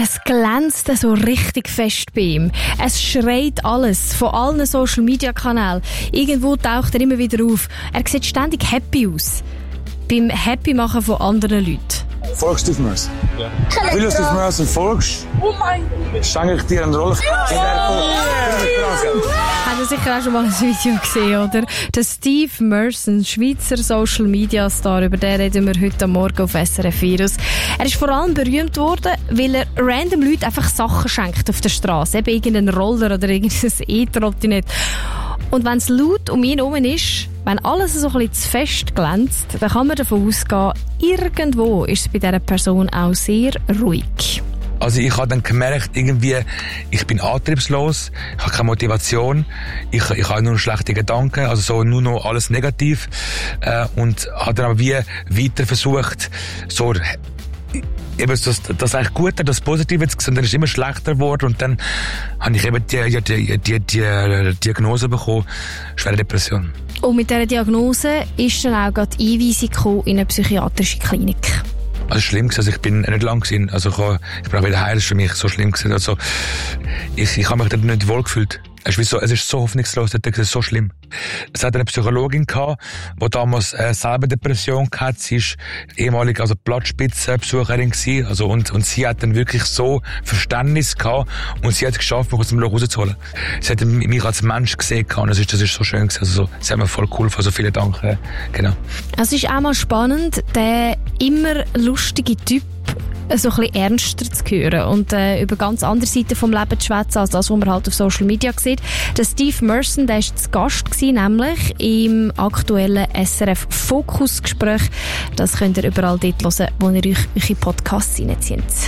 Es glänzt so richtig fest bei ihm. Es schreit alles, von allen Social-Media-Kanälen. Irgendwo taucht er immer wieder auf. Er sieht ständig happy aus. Beim Happy-Machen von anderen Leuten. Folgst du Steve Merson? Ja. Weil du Steve Merson folgst, schenke ich dir eine Rolle in der Folge. Hat ihr sicher auch schon mal ein Video gesehen, oder? Der Steve Merson, Schweizer Social-Media-Star, über den reden wir heute Morgen auf SRF Virus. Er ist vor allem berühmt worden, weil er random Leuten einfach Sachen schenkt auf der Straße, eben irgendeinen Roller oder irgendein E-Trottinett. Und wenn es laut um ihn herum ist, wenn alles so ein bisschen zu fest glänzt, dann kann man davon ausgehen, irgendwo ist es bei dieser Person auch sehr ruhig. Also ich habe dann gemerkt, irgendwie, ich bin antriebslos, ich habe keine Motivation, ich habe nur schlechte Gedanken, also so nur noch alles negativ, und habe dann aber wie weiter versucht, so eben das eigentlich Gute, das Positive zu sehen, dann ist es immer schlechter geworden und dann habe ich eben die Diagnose bekommen, schwere Depression. Und mit dieser Diagnose ist dann auch gerade die Einweisung gekommen in eine psychiatrische Klinik. Also schlimm gewesen, also ich bin nicht lang gewesen, also ich bin auch wieder heil, das ist für mich so schlimm gewesen, also ich habe mich dort nicht wohl gefühlt. Es ist so hoffnungslos, das ist so schlimm. Es hat eine Psychologin gehabt, die damals selber Depression hatte. Sie ist ehemalige Blattspitzenbesucherin gewesen, also und sie hat dann wirklich so Verständnis gehabt und sie hat es geschafft, mich aus dem Loch rauszuholen. Sie hat mich als Mensch gesehen und das ist so schön gewesen. Also sie hat mir voll geholfen, also vielen Dank. Genau. Es ist auch mal spannend, der immer lustige Typ so ein bisschen ernster zu hören und über ganz andere Seiten vom Leben zu schwätzen, als das, was man halt auf Social Media sieht. Der Steve Merson, der war zu Gast gewesen, nämlich im aktuellen SRF Fokus-Gespräch. Das könnt ihr überall dort hören, wo ihr euch eure Podcasts reinzieht.